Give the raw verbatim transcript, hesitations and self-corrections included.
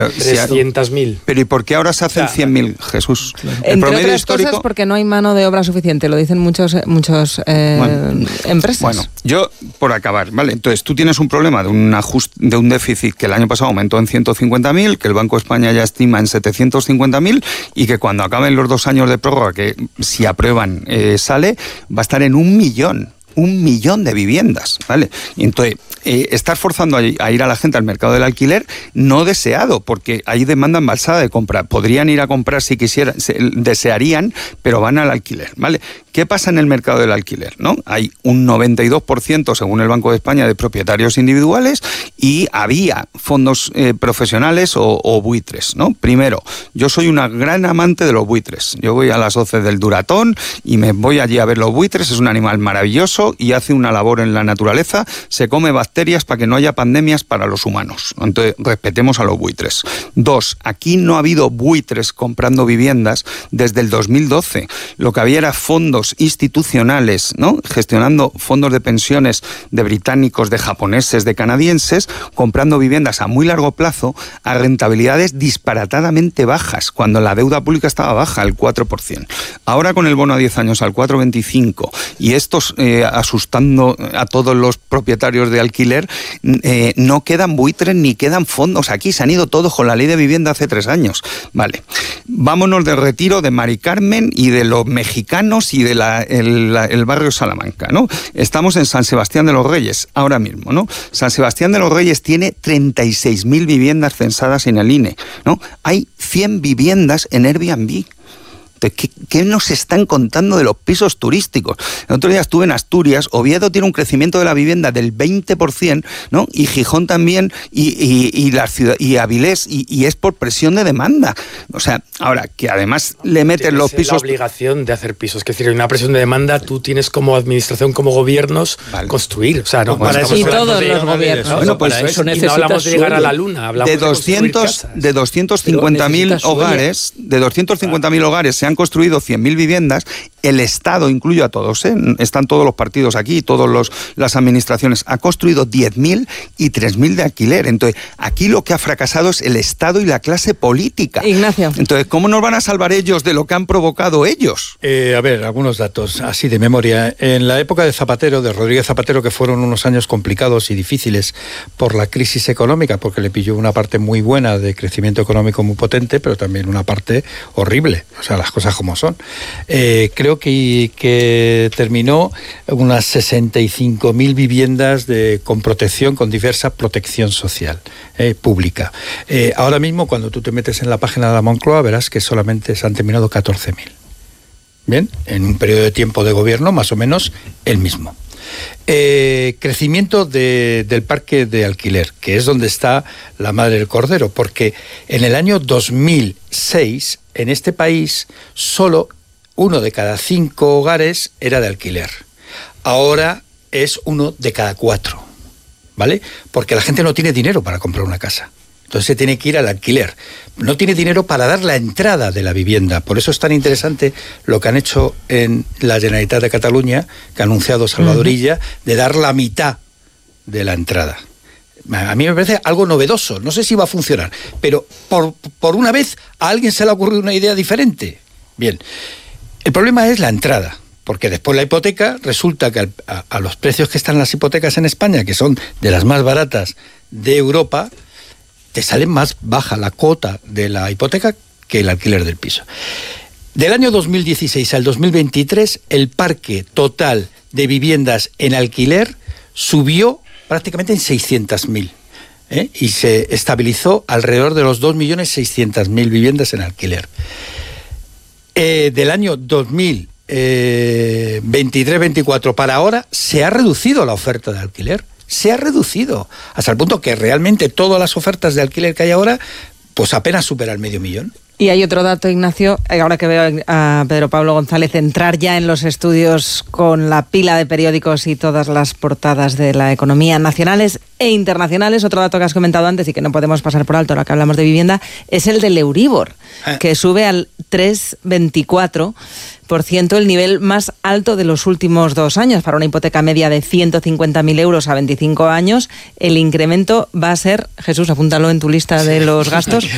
trescientos mil. Pero ¿y por qué ahora se hacen cien mil, Jesús? Claro. El Entre promedio otras histórico... cosas porque no hay mano de obra suficiente, lo dicen muchos, muchos eh, bueno, empresas. Bueno, yo, por acabar, ¿vale? Entonces, tú tienes un problema de un, ajust, de un déficit que el año pasado aumentó en ciento cincuenta mil, que el Banco de España ya estima en setecientos cincuenta mil y que cuando acaben los dos años de prórroga, que si aprueban eh, sale, va a estar en un millón. Un millón de viviendas, ¿vale? Y entonces, eh, estás forzando a, a ir a la gente al mercado del alquiler no deseado, porque hay demanda embalsada de compra. Podrían ir a comprar si quisieran, se, desearían, pero van al alquiler, ¿vale? ¿Qué pasa en el mercado del alquiler, no? Hay un noventa y dos por ciento, según el Banco de España, de propietarios individuales y había fondos eh, profesionales o, o buitres, ¿no? Primero, yo soy una gran amante de los buitres. Yo voy a las hoces del Duratón y me voy allí a ver los buitres. Es un animal maravilloso y hace una labor en la naturaleza, se come bacterias para que no haya pandemias para los humanos. Entonces, respetemos a los buitres. Dos, aquí no ha habido buitres comprando viviendas desde el dos mil doce. Lo que había era fondos institucionales, ¿no? Gestionando fondos de pensiones de británicos, de japoneses, de canadienses, comprando viviendas a muy largo plazo a rentabilidades disparatadamente bajas, cuando la deuda pública estaba baja, al cuatro por ciento. Ahora con el bono a diez años al cuatro coma veinticinco y estos eh, asustando a todos los propietarios de alquiler, eh, no quedan buitres ni quedan fondos. Aquí se han ido todos con la ley de vivienda hace tres años. Vale, vámonos del retiro de Mari Carmen y de los mexicanos y de la, el, la, el barrio Salamanca, ¿no? Estamos en San Sebastián de los Reyes, ahora mismo, ¿no? San Sebastián de los Reyes tiene treinta y seis mil viviendas censadas en el I N E, ¿no? Hay cien viviendas en Airbnb. ¿Qué, ¿Qué nos están contando de los pisos turísticos? El otro día estuve en Asturias, Oviedo tiene un crecimiento de la vivienda del veinte por ciento, ¿no? Y Gijón también, y, y, y, la ciudad, y Avilés, y, y es por presión de demanda. O sea, ahora, que además le meten los pisos... la obligación de hacer pisos, es decir, hay una presión de demanda, tú tienes como administración, como gobiernos, vale. construir. O sea, no, no para eso y todos de, los gobiernos. No, bueno, pues para eso necesitas... No hablamos de llegar a la luna, hablamos de, doscientos, de, de doscientos cincuenta mil hogares, de doscientos cincuenta mil hogares se han construido cien mil viviendas, el Estado, incluyo a todos, ¿eh? Están todos los partidos aquí, todas las administraciones, ha construido diez mil y tres mil de alquiler. Entonces, aquí lo que ha fracasado es el Estado y la clase política. Ignacio. Entonces, ¿cómo nos van a salvar ellos de lo que han provocado ellos? Eh, a ver, algunos datos, así de memoria. En la época de Zapatero, de Rodríguez Zapatero, que fueron unos años complicados y difíciles por la crisis económica, porque le pilló una parte muy buena de crecimiento económico muy potente, pero también una parte horrible, o sea, las cosas como son. Eh, creo que, que terminó unas sesenta y cinco mil viviendas de, con protección, con diversa protección social eh, pública. Eh, ahora mismo, cuando tú te metes en la página de la Moncloa, verás que solamente se han terminado catorce mil. Bien, en un periodo de tiempo de gobierno más o menos el mismo. Eh, crecimiento de, del parque de alquiler, que es donde está la madre del cordero, porque en el año dos mil seis, en este país, solo uno de cada cinco hogares era de alquiler. Ahora es uno de cada cuatro, ¿vale? Porque la gente no tiene dinero para comprar una casa. Entonces se tiene que ir al alquiler. No tiene dinero para dar la entrada de la vivienda. Por eso es tan interesante lo que han hecho en la Generalitat de Cataluña, que ha anunciado Salvador Illa, de dar la mitad de la entrada. A mí me parece algo novedoso. No sé si va a funcionar, pero por, por una vez a alguien se le ha ocurrido una idea diferente. Bien, el problema es la entrada. Porque después la hipoteca, resulta que a, a los precios que están las hipotecas en España, que son de las más baratas de Europa, te sale más baja la cuota de la hipoteca que el alquiler del piso. Del año dos mil dieciséis al dos mil veintitrés, el parque total de viviendas en alquiler subió prácticamente en seiscientos mil, ¿eh? Y se estabilizó alrededor de los dos millones seiscientos mil viviendas en alquiler. Eh, del año dos mil veintitrés veinticuatro para ahora se ha reducido la oferta de alquiler. Se ha reducido, hasta el punto que realmente todas las ofertas de alquiler que hay ahora, pues apenas supera el medio millón. Y hay otro dato, Ignacio, ahora que veo a Pedro Pablo González entrar ya en los estudios con la pila de periódicos y todas las portadas de la economía nacionales e internacionales. Otro dato que has comentado antes y que no podemos pasar por alto ahora que hablamos de vivienda es el del Euribor, ah. que sube al tres coma veinticuatro por ciento, el nivel más alto de los últimos dos años. Para una hipoteca media de ciento cincuenta mil euros a veinticinco años, el incremento va a ser, Jesús, apúntalo en tu lista de los gastos,